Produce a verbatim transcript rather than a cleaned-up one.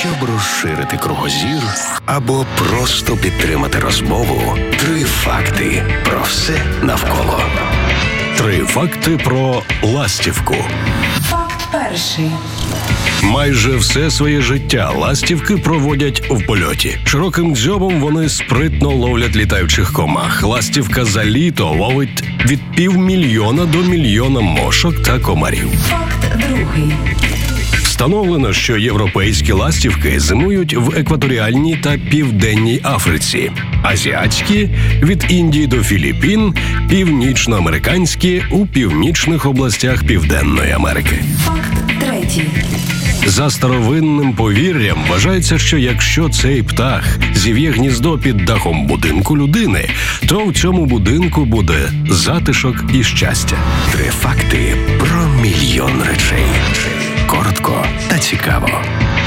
Щоб розширити кругозір або просто підтримати розмову, три факти про все навколо. Три факти про ластівку. Факт перший. Майже все своє життя ластівки проводять в польоті. Широким дзьобом вони спритно ловлять літаючих комах. Ластівка за літо ловить від півмільйона до мільйона мошок та комарів. Факт другий. Встановлено, що європейські ластівки зимують в екваторіальній та південній Африці, азіатські – від Індії до Філіппін, північноамериканські – у північних областях Південної Америки. Факт третій. За старовинним повір'ям вважається, що якщо цей птах зів'є гніздо під дахом будинку людини, то в цьому будинку буде затишок і щастя. Три факти про мільйон речей. Коротко та цікаво.